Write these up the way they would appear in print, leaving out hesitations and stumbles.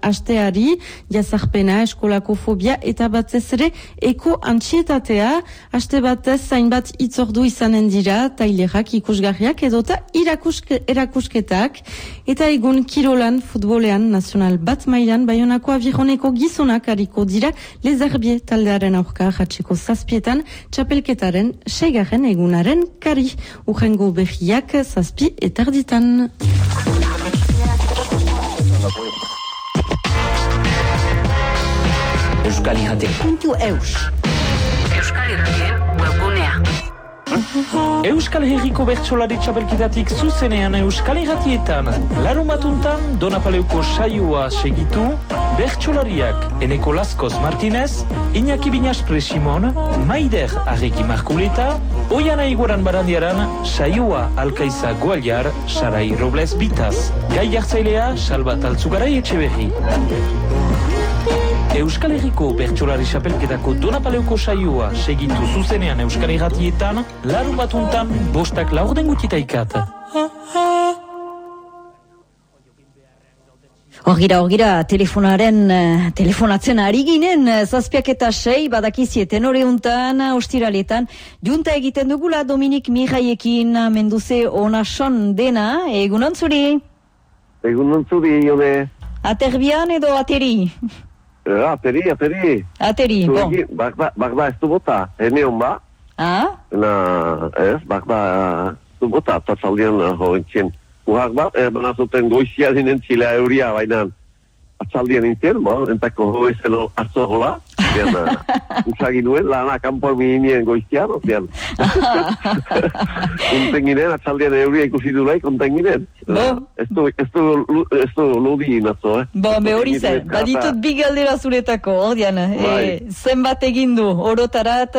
asteari, jazarpena, eskolako fobia eta batez ere eko antsietatea, aste batez zainbat itzordu izanen dira, tailerak, ikusgarriak edota erakusketak, eta egun kirolan, futbolean, nazional bat mailan, Baionako avironeko gizonak hariko dira, lezarbie taldearen aurka jatsiko zazpietan, txapelketaren 6. egunaren kari, urrengo berriak zazpi etarditan. Euskal-Irrate.eus Euskal-Irratien webgunea. Euskal Herriko bertsolari txapelketatik zuzenean Euskal-Irratietan. Larumatuntan Donapaleuko saioa segitu, bertsolariak Eneko Laskoz Martinez, Iñaki Binaspre Simon, Maider Arreki Markuleta, Oiana Iguaran Barandiaran, saioa Alkaiza Gualiar, Sarai Robles Bitaz, gai jartzailea Salbat Altzugarai Etxeberri. Euskal Herriko bertsolari txapelketako Donapaleuko saioa segitu zuzenean Euskal-Irratietan, larumatuntan 5:00 gutitaikat. Orgira, telefonatzen ari ginen, 7:06, badakizie tenoreuntan, ostiraletan, junta egiten dugula Dominik Miraiekin, menduze onason dena, egunon zuri? Egunon zuri, Ione. Aterbian edo ateri? Ateri, bon. Bakda ez du bota, eneon ba? Bakda ez du bota, tatzaldian hoentzien. Urrak bat, banazuten goizia dinen txilea euria bainan. Atzaldian intien, entako hoezelo atzo hola. Usagin nuen, lana kanpor minien goiztian, ozian. Konten ginen, atzaldian euria ikusi du nahi, konten ginen. Ez du lodi inatzo, hori zen, baditut bi galdera zuretako, ordean. Zenbat egindu, orotarat...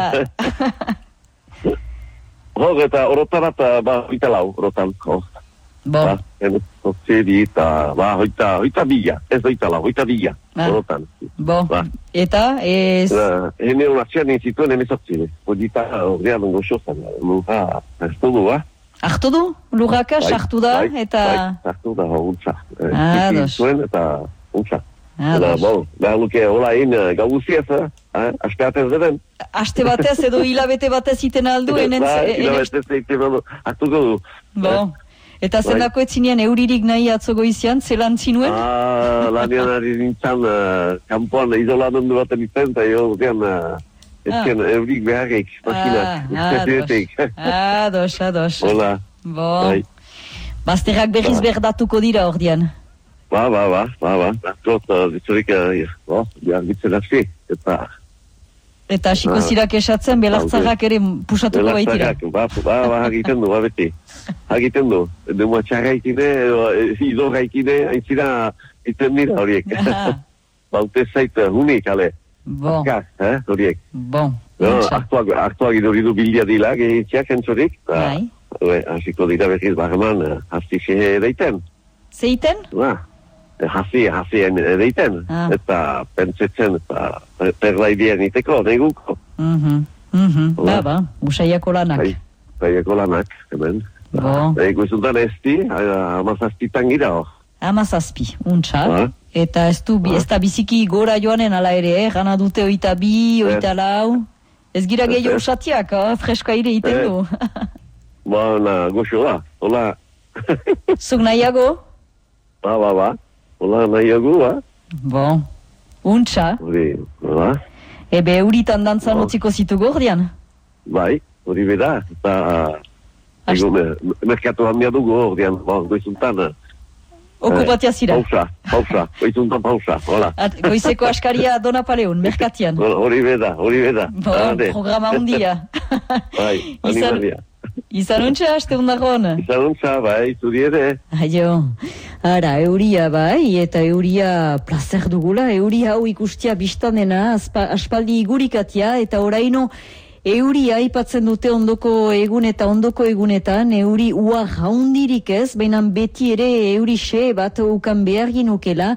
Eta orotarat, hoita lau, orotan. Hoita bila, ez hoita lau, hoita bila, orotan. Eta, ez... Hene honatzean nintzituen emezatzile. Hodita, horrean goxozan, hartu du, Hartu du? Lurraka, sartu da, eta... Sartu da, untza. Dos. Eta untza. Behar luke, hola, gau guziaz, aspeatez deden. Aste batez edo hilabete batez iten aldu, hilabetez iten aldu, hartuko du. Eta zendako etzinean euririk nahi atzogo izan, zelan zinuen? Lanian ari nintzen, kampuan izolan baten iten, eta jo, ezken eurik beharrik, makinak. Ados. Hola. Bazterrak berriz berdatuko dira ordean. Ba. Artot, ditzurik, behar ditzen hasi, Eta asiko zirak esatzen, belartzarrak ere pusatuko baitira. Hagiten du, beti. Hagiten du. Duma txarraikine, ido gaikine, aintzina iten dira horiek. Baute zait hunik, ale. Akar, horiek. Aktuak iduridu bildia dila, gehitziak entzurik. Hasiko dira behiz barman, hasti xe deiten. Zeiten? Hasi edeiten, eta pentsetzen, eta perlaidien iteko, neguko. Usaiako lanak. Usaiako lanak, hemen. Ego izuntan ezti, amazazpitan gira hor. Amazazpi, untsa. Eta ez da biziki gora joanen ala ere, gana dute 22, 24. Ez gira gehiago usatiak, freska ire iten du. Goxo da, hola. Zuk nahiago? Ba. Hola, nahiago, untsa. Ebe euritan dantzan utziko zitu gordian? Bai, hori beda, eta merkatu handia dugu gordian, goizuntan. Okupatia zira? Pausa, goizuntan pausa, hola. Goizeko askaria Donapaleun, merkatian? Hori beda. Programa hundia. Bai, animalia. Izan untsa, aste hundagon? Izan untsa, bai, zuri ere. Ara, euria bai, eta euria placer dugula, euria hau ikustia biztanena, aspaldi igurikatia, eta oraino euria aipatzen dute ondoko egunetan, euri uar haundirik ez, baina beti ere euri xe bat ukan behar ginukela,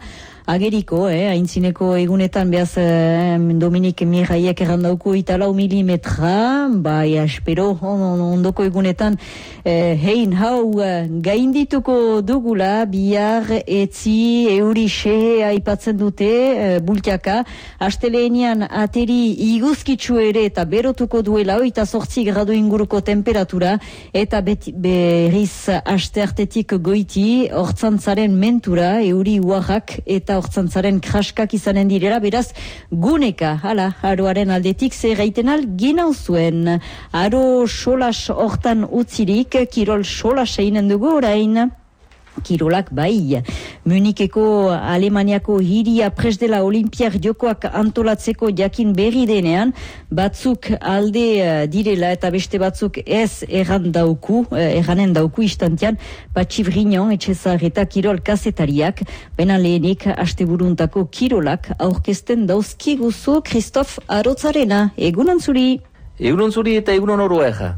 ageriko, haintzineko egunetan behaz Dominik Miraiek errandauko 24 milimetra, bai, espero, ondoko egunetan hein hau gaindituko dugula, bihar etzi eurixe aipatzen dute bultiaka, asteleenian ateri iguzkitsu ere eta berotuko duela 28 gradu inguruko temperatura, eta berriz asteartetik goiti hortzantzaren mentura, euri uarrak eta hortzantzaren kraskak izanen direla, beraz guneka, aroaren aldetik zer gaiten ginau zuen. Aro solas hortan utzirik, kirol solas einen dugu orain. Kirolak bai. Munikeko Alemaniako hiria presdela olimpiar jokoak antolatzeko jakin berri denean, batzuk alde direla eta beste batzuk ez erranen dauku istantean, Patxi Brignon, Etxezar eta kirol kazetariak, bena lehenik asteburuntako kirolak aurkezten dauzkiguzu Christoph Arotzarena. Egunon zuri. Egunon zuri eta egunon oroeja.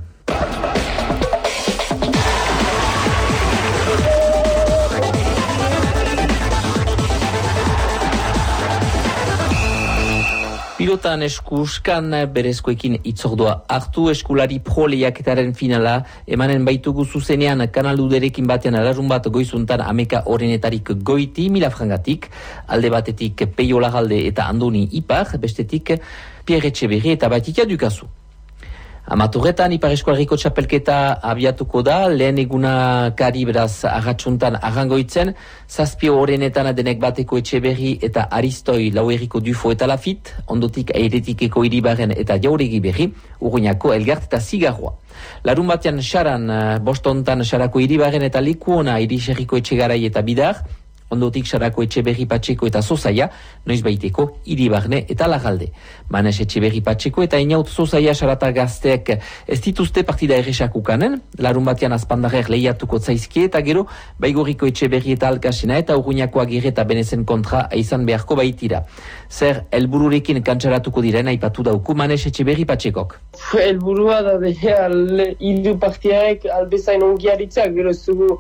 Pilotan eskuskan berezkoekin itzordua hartu, eskulari pro lehiaketaren finala emanen baitugu zuzenean kanaluderekin batean alarun bat goizuntan ameka orenetarik goiti, milafrangatik, alde batetik Peio Lagalde eta Andoni Ipar, bestetik Pierre Etxeberri eta Batitia Dukazu. Amatorretan Ipar Eskualariko txapelketa abiatuko da, lehen eguna kari beraz arratsuntan arrangoitzen, 7 orenetan denek bateko Etxeberri eta Aristoi Laueriko Dufo eta Lafit, ondotik Airetikeko Iribarren eta Jauregi Berri, Urruñako Elgart eta Zigarroa. Larun batean xaran, bostontan xarako Iribarren eta Likuona, Iriserriko Etxegarai eta Bidar, ondotik xarako Etxeberri Patxeko eta Zozaia, noiz baiteko Iribarne eta Lagalde. Manes Etxeberri Patxeko eta Inaut Zozaia xarata gazteek ez dituzte partida erresak ukanen, larun batean azpandarer lehiatuko zaizkie eta gero Baigorriko Etxeberri eta Alkasena eta Urruñako Agirre eta Benezen kontra izan beharko baitira. Zer helbururekin kantxaratuko diren aipatu dauku Manes Etxeberri Patxekok. Helburua da hiru partiaek albezain ongiaritzak, gero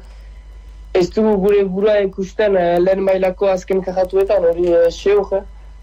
ez dugu gure burua ikusten lehen mailako azken kajatuetan, hori seur.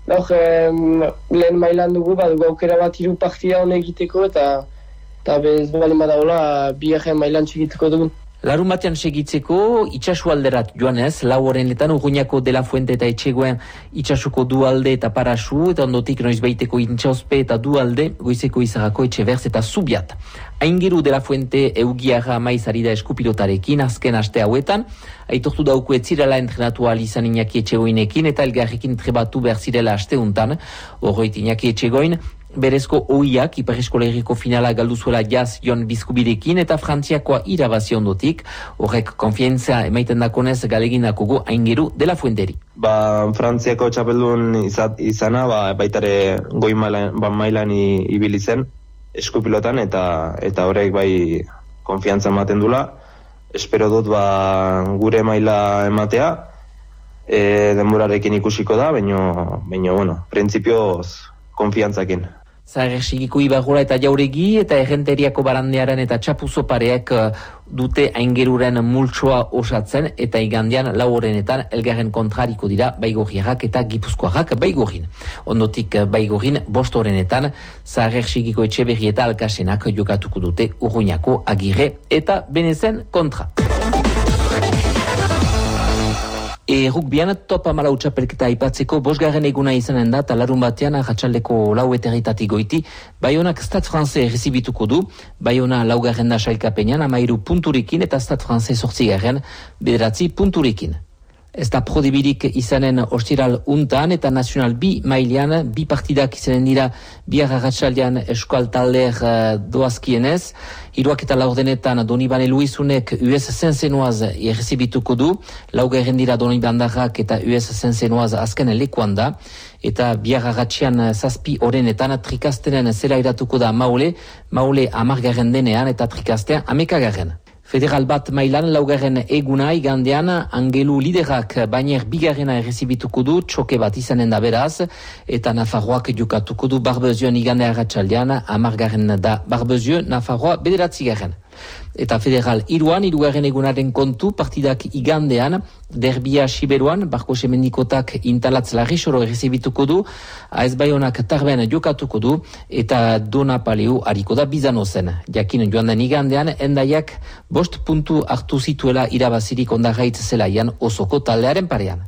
Lehen mailan dugu aukera bat hiru partida hone egiteko eta bez bali badagoela bigarren mailan txegiteko dugu. Larun batean segitzeko itxasu alderat joanez, lau horrenetan Urruñako de la Fuente eta Etxegoen itxasuko dualde eta Parasu, eta ondotik noiz baiteko intxauspe eta dualde goizeko Izarrako Etxeberz eta Zubiat. Aingeru de la Fuente eugiarra maizari da eskupilotarekin azken aste hauetan, aitortu dauku etzirela entrenatu izan Iñaki Etxegoinekin eta elgarrekin trebatu behar zirela asteuntan, horroit Iñaki Etxegoin, berezko oiak Ipar Eskolariko finala galduzuela jaz Jon Bizkubirekin eta Frantziakoa irabazi ondotik, horrek konfientzia emaiten dakonez galegin dakogu Aingeru de la Fuenteri. Frantziako txapeldun izana, baitare goi mailan ibili zen eskupilotan eta horrek bai konfiantza ematen dula. Espero dut gure maila ematea, denborarekin ikusiko da, baina printzipioz konfiantzakin. Zagersigiko Ibarrola eta Jauregi eta Errenteriako Barandearen eta Txapuzo pareak dute Aingeruren multsoa osatzen eta igandean lau horrenetan elgarren kontrariko dira Baigorriarrak eta Gipuzkoarrak Baigorrin. Ondotik Baigorrin 5 horrenetan Zagersigiko Etxeberri eta Alkasenak jokatuko dute Urruñako Agirre eta Benezen kontra. Rugbian top 14 txapelketa aipatzeko 5. eguna izanen da, larun batean arratsaldeko 4:00 goiti, Baionak Stade Francais errezibituko du, Baiona 4. da sailkapenean 13 punturikin eta Stade Francais 8. 9 punturikin. Ez da prodibirik izanen ostiral untan eta Nacional B mailean 2 partidak izanen dira bihar arratsaldean eskual talder doazkienez. 3:00 Donibane Luisunek US Saint-Zenoaz errezibituko du, 4. dira Donibandarrak eta US Saint-Zenoaz azken lekuan da, eta bihar arratsean 7 horrenetan Trikastenen zela iratuko da Maule 10. denean eta Trikastean 11. Federal bat mailan 4. eguna igandean Angelu liderak Bainer 2. errezibituko du, txoke bat izanen da beraz, eta Nafarroak jokatuko du Barbezioen igande arratsaldean 10. da Barbezio, Nafarroa 9. eta Federal 3, hirugarren egunaren kontu, partidak igandean, derbia Siberuan, Barko Semendikotak Intalatz Larrisoro errezibituko du, AS Baionak Tarben jokatuko du, eta Dona Paleu hariko da Bizano zen. Jakin joan den igandean, Endaiak 5 puntu hartu zituela irabazirik Ondarraitz zelaian osoko taldearen parean.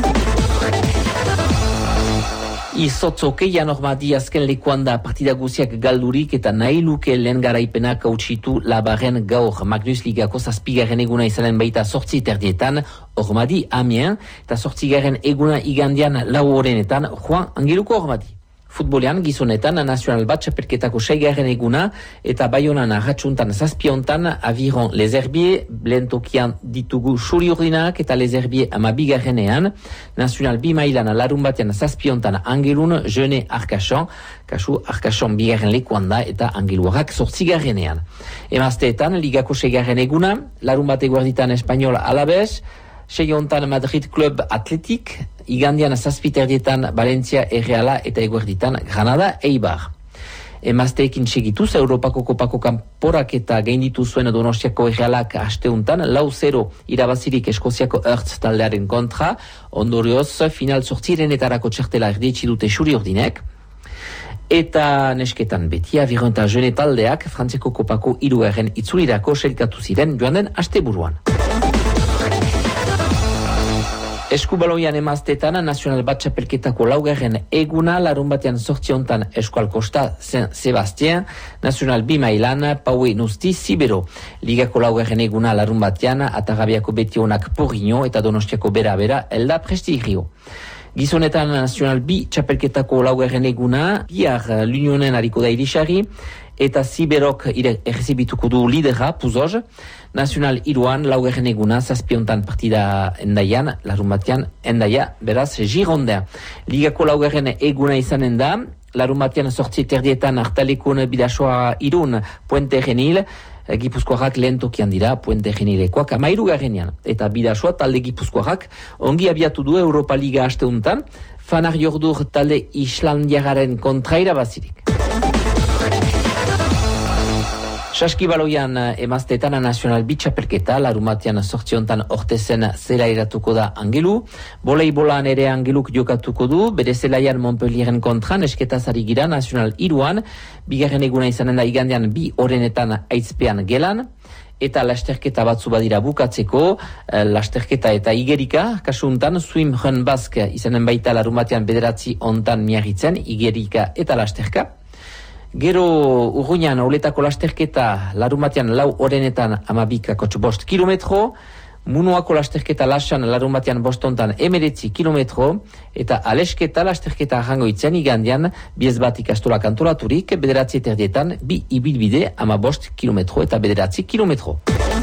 Izotzokeian hormadi azken lekuan da partida guziak galdurik eta nahi luke lehen garaipenak hautsitu Labarren gaur Magnus Ligako 7. eguna izanen baita 8:30 hormadi Amiens eta 8. eguna igandian 4:00 Juan Angeluko hormadi. Futbolean gizonetan Nacional bat txapelketako 6. eguna eta Baionan arratsuntan 7:00 Aviron Les Herbiers, lehen tokian ditugu Xuri Urdinak eta Les Herbiers 12. Nacional B mailan larun batean 7:00 Angelun, Jeunet Arcachon, kasu Arcachon 2. lekuan da eta Angeluarrak 8. Emazteetan ligako 6. eguna, larun bate guarditan Espanyol Alaves, 6:00 Madrid Club Atletik, igandian 7:30 Valencia Erreala eta eguerditan Granada Eibar. Emazteekin segituz, Europako kopako kanporak eta gainditu zuen Donostiako Errealak asteuntan, 4-0 irabazirik Eskoziako Ertz taldearen kontra, ondorioz final 8-etarako txertela erdietsi dute Xuri Urdinek. Eta nesketan beti Aviron eta Jeunet taldeak Frantziako kopako 3. itzulirako selkatu ziren joan den asteburuan. Eskubaloian emaztetan Nacional bat txapelketako 4. eguna, larun batean 8:00 Eskual Kosta Saint Sebastien, Nacional B mailan Paue Nusti Sibero. Ligako 4. eguna larun batean Atarabiako Betionak Porriño eta Donostiako Bera Elda Prestigio. Gizonetan Nacional B txapelketako 4. eguna, bihar l'Unionen hariko da irisari, eta Siberok errezibituko du lidera, Puzoz. Nacional 3, 4. eguna, 7:00 partida Endaian, larun batean Endaia, beraz Girondin. Ligako 4. eguna izanen da, larun batean 8:30 Artalekun Bidasoa Irun, Puente Genil, Gipuzkoarrak lehen tokian dira, Puente Genilekoak 13. Eta Bidasoa talde Gipuzkoarrak ongi abiatu du Europa Liga asteuntan, Fanar Jordur talde Islandiagaren kontra irabazirik. Saskibaloian emazteetan Nacional B txapelketa, larumatean 8:00 Ortezen zela iratuko da Angelu. Voleibolan ere Angeluk jokatuko du, bere zelaian Montpellieren kontra, nesketaz ari gira Nacional 3, 2. eguna izanen da igandean 2 horenetan aizpean gelan. Eta lasterketa batzu badira bukatzeko, lasterketa eta igerika, kasuntan Swim Run Basque izanen baita larumatean 9 ontan miarritzen, igerika eta lasterka. Gero urruñan auletako lasterketa larumatean 4 horenetan 12,5 kilometro, Munuako lasterketa lasan larumatean 5 ontan 19 kilometro, eta alesketa lasterketa jangoitzen igandian 2 ikastolak antolaturik, 9:30 2 ibilbide 15 kilometro eta 9 kilometro.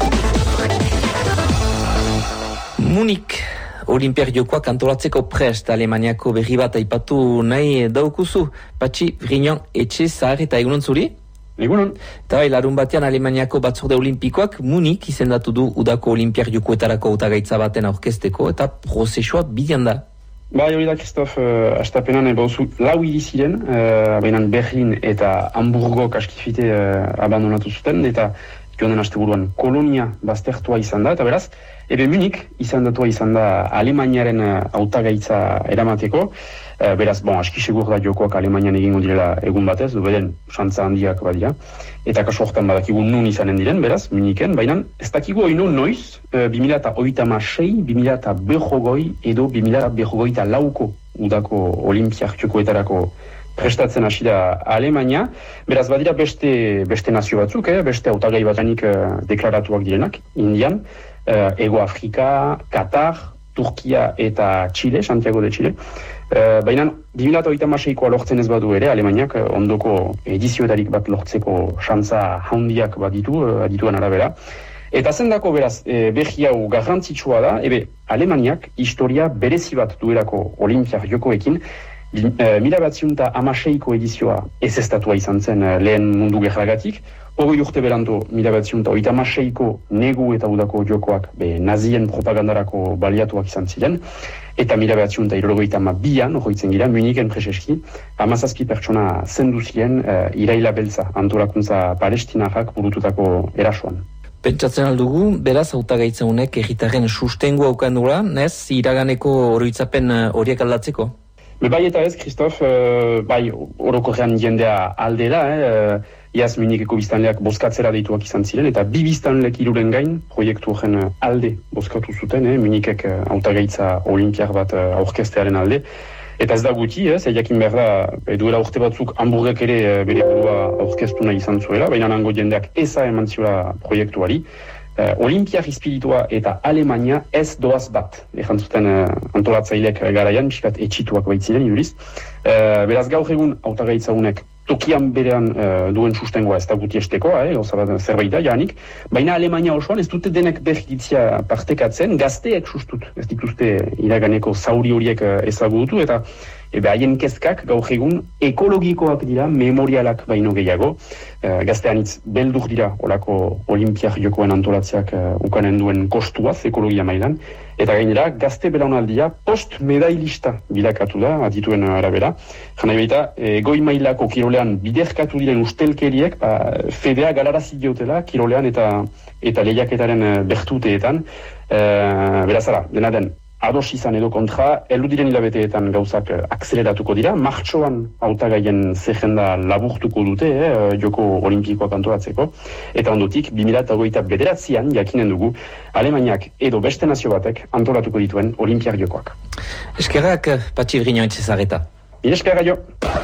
Munik Olimpiar Jokoak antolatzeko prest Alemaniako berri bat aipatu nahi daukuzu. Patxi, Vrignon, etxe, zahar eta egunon zuri? Egunon. Eta bai, larun batean Alemaniako batzorde olimpikoak Munik izendatu du udako Olimpiar Jokoetarako hautagaitza baten aurkezteko eta prozesua bidean da. Bai, hori da, Kristof, astapenan bauzu 4 iriziren, behinan Berlin eta Hamburgok askifite abandonatu zuten, eta joan den asteburuan Kolonia baztertua izan da, eta beraz, ebe Munik izendatua izan da Alemaniaren hautagaitza eramateko, beraz, aski segur da jokoak Alemanian egingo direla egun batez, du beden xantza handiak badira, eta kasu hortan badakigu nun izanen diren, beraz, Muniken, baina ez dakigu oino noiz, 2026, 2040 edo 2024 udako Olimpiar Jokoetarako prestatzen hasi da Alemania, beraz badira beste nazio batzuk, beste hautagai batanik deklaratuak direnak, Indian, Ego Afrika, Katar, Turkia eta Chile, Santiago de Chile. Baina 2026koa lortzen ez badu ere, Alemaniak ondoko edizioetarik bat lortzeko xantza handiak baditu, adituen arabera. Eta zendako beraz, behi hau garrantzitsua da, Alemaniak historia berezi bat duelako Olimpiar Jokoekin, 1916ko edizioa ezeztatua izan zen lehen mundu gerragatik, 20 urte berandu 1936ko negu eta udako jokoak nazien propagandarako baliatuak izan ziren, eta 1972an, horretzen gira, Munichen preseski, 17 pertsona zendu ziren iraila beltza antolakuntza palestinarrak burututako erasoan. Pentsatzen aldugu, beraz hautagaitza honek herritarren sustengu aukandura, nez iraganeko oroitzapen horiek aldatzeko? Bai eta ez, Christoph, bai orokorrean jendea aldera, iaz Municheko biztanleak bozkatzera deituak izan ziren, eta 2 biztanlek 3 gain proiektu horren alde bozkatu zuten, Munichek hautagaitza olimpiar bat aurkeztearen alde. Eta ez da guti, jakin behar da, duela urte batzuk Hamburgek ere bere burua aurkeztu nahi izan zuela, baina nango jendeak eza eman ziola proiektuari. Olimpiar espiritua eta Alemania ez doaz bat, zuten antolatzaileek garaian, biskat etxituak baitziren, iduriz. Beraz gaur egun hautagaitza honek tokian berean duen sustengoa ez da guti estekoa, zerbait da, janik. Baina Alemania osoan ez dute denek berritzia partekatzen, gazteek sustut, ez dituzte iraganeko zauri horiek ezagutu, eta haien kezkak gaur egun ekologikoak dira, memorialak baino gehiago. Gazteanitz beldur dira olako olimpiar jokoen antolatzeak ukanen duen kostuaz ekologia mailan, eta gainera gazte belaunaldia post-medailista bilakatu da, adituen arabera. Jana baita, goi mailako kirolean biderkatu diren ustelkeriek, fedea galarazi diotela kirolean eta lehiaketaren bertuteetan. Beraz ara, dena den, ados izan edo kontra, diren hilabeteetan gauzak akzeleratuko dira, martxoan hautagaien zerrenda laburtuko dute, joko olimpikoak antolatzeko, eta ondotik, 2029an jakinen dugu, Alemaniak edo beste nazio batek antolatuko dituen olimpiar jokoak. Eskerrak, Patxi Grignon Etxezarreta. Eskerra jo.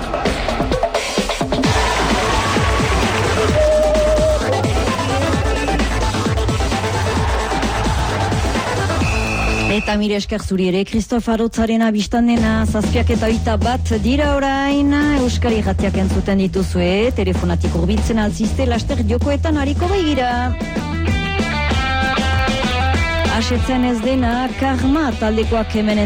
Eta mire esker zuri ere, Christoph Arotzarena biztandena, 7:01 dira orain, Euskari Irratiak entzuten dituzue, telefonatik urbitzen altzizte, laster jokoetan hariko baigira. Asetzen ez dena, Karma taldekoak hemen